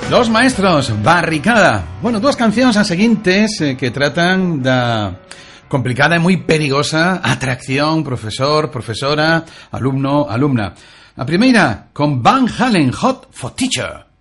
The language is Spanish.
Los Maestros, Barricada. Bueno, duas cancións as seguintes que tratan da complicada e moi perigosa atracción profesor, profesora, alumno, alumna. A primeira, con Van Halen, Hot for Teacher.